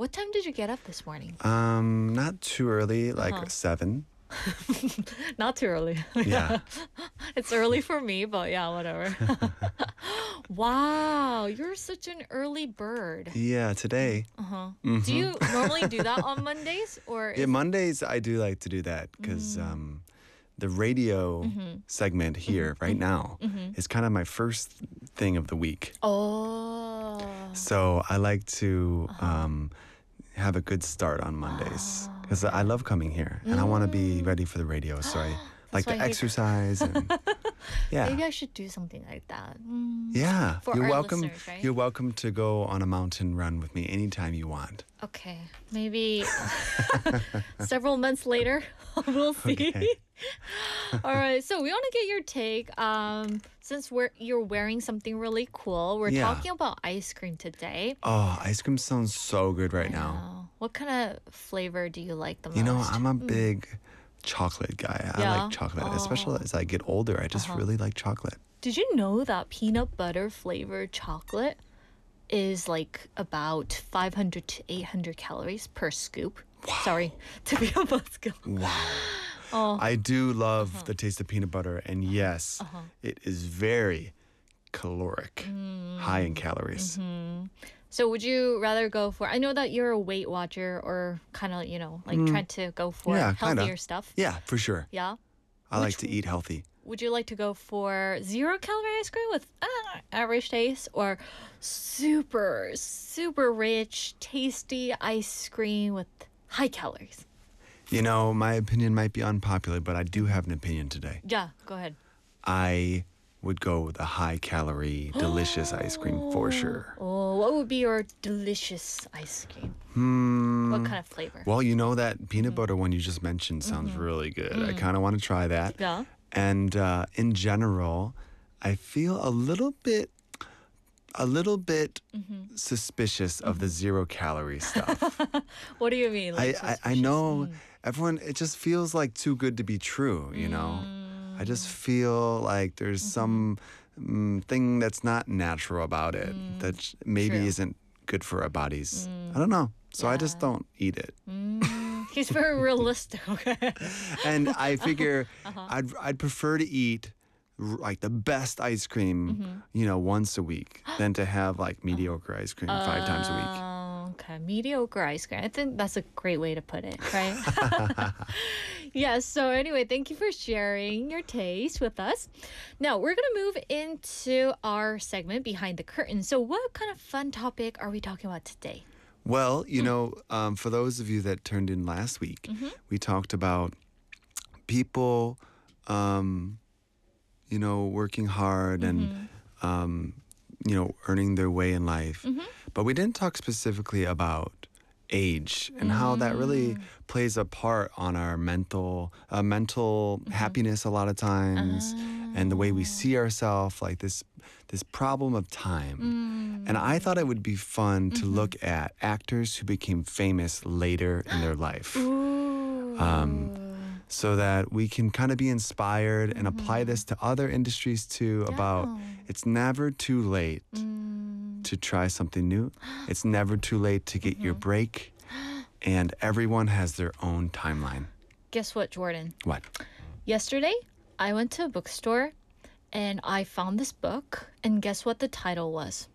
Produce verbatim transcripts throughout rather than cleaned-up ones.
What time did you get up this morning? Um, not too early, like Uh-huh. seven. Not too early. Yeah. It's early for me, but yeah, whatever. Wow, you're such an early bird. Yeah, today. Uh-huh. Mhm. Do you normally do that on Mondays or Yeah, is Mondays I do like to do that because Mm. um, the radio Mhm. segment here right now Mhm. is kind of my first thing of the week. Oh. So I like to Uh-huh. um, have a good start on Mondays Oh, because I love coming here and I want to be ready for the radio. So I like why to I- exercise and yeah. Maybe I should do something like that. Mm. Yeah, For you're our welcome. listeners, right? You're welcome to go on a mountain run with me anytime you want. Okay, maybe several months later, we'll see. Okay. All right, so we want to get your take. Um, since we're you're wearing something really cool, we're Yeah. talking about ice cream today. Oh, ice cream sounds so good right I now. know. What kind of flavor do you like the most? You know, I'm a big chocolate guy. I Yeah? like chocolate, especially Oh. as I get older. I just Uh-huh. really like chocolate. Did you know that peanut butter flavored chocolate is like about five hundred to eight hundred calories per scoop? Sorry to be a buzzkill. Wow. Oh, I do love the taste of peanut butter, and yes, Uh-huh. it is very caloric, Mm. high in calories. Mm-hmm. So would you rather go for, I know that you're a Weight Watcher or kind of, you know, like trying to go for Mm. Yeah, kinda. healthier stuff? Yeah, for sure. Yeah. I like Which to eat healthy. Would you like to go for zero calorie ice cream with uh, average taste or super, super rich, tasty ice cream with high calories? You know, my opinion might be unpopular, but I do have an opinion today. Yeah, go ahead. I would go with a high calorie, delicious ice cream for sure. Oh, what would be your delicious ice cream? Hmm. What kind of flavor? Well, you know that peanut butter one you just mentioned sounds really good. I kind of want to try that. Yeah. And uh, in general, I feel a little bit, a little bit suspicious of the zero calorie stuff. What do you mean? I, Like I, I suspicious? know everyone, it just feels like too good to be true, you know? I just feel like there's some mm, thing that's not natural about it that sh- maybe True. isn't good for our bodies. I don't know. So I just Yeah. don't eat it. Mm, he's very realistic. Okay. And I figure Uh-huh. I'd I'd prefer to eat r- like the best ice cream, Mm-hmm. you know, once a week than to have like mediocre ice cream five times a week. Oh, okay. Mediocre ice cream. I think that's a great way to put it, right? Yes. So anyway, thank you for sharing your taste with us. Now we're gonna move into our segment behind the curtain. So what kind of fun topic are we talking about today? Well, you Mm. know, um, for those of you that turned in last week, Mm-hmm. we talked about people, um, you know, working hard Mm-hmm. and, um, you know, earning their way in life. Mm-hmm. But we didn't talk specifically about age and how that Mm. really plays a part on our mental, uh, mental Mm-hmm. happiness a lot of times, and the way we Ah. see ourselves, like this, this problem of time. Mm. And I thought it would be fun to look at actors who became famous later in their life Ooh. um, so that we can kind of be inspired and apply this to other industries too about Yeah. it's never too late Mm. to try something new. It's never too late to get your break. And everyone has their own timeline. Guess what, Jordan? What? Yesterday, I went to a bookstore and I found this book. And guess what the title was?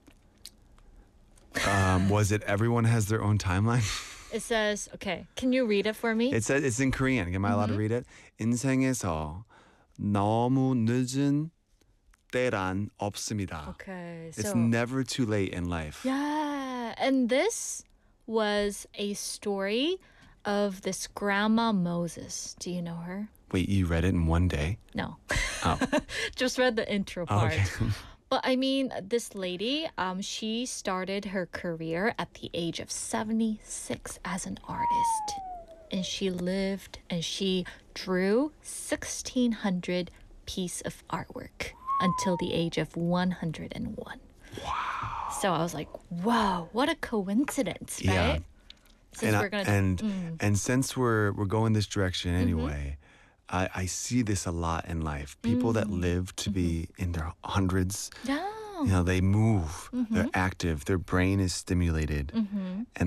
Um, was it Everyone Has Their Own Timeline? It says, okay, can you read it for me? It says it's in Korean. Am I allowed to read it? 인생에서 너무 늦은 때란 없습니다. Okay, It's so never too late in life. yeah, and this was a story of this grandma Moses. Do you know her? Wait, you read it in one day? No, Oh, just read the intro part. okay. But I mean, this lady, um, she started her career at the age of seventy-six as an artist. And she lived and she drew sixteen hundred piece of artwork until the age of one hundred one. Wow. So I was like, wow, what a coincidence, right? Yeah. Since and I- we're gonna and Mm. and since we're we're going this direction Mm-hmm. anyway, I, I see this a lot in life. People that Mm. live to be Mm-hmm. in their hundreds, Yeah. you know, they move, they're Mm-hmm. active, their brain is stimulated, Mhm. and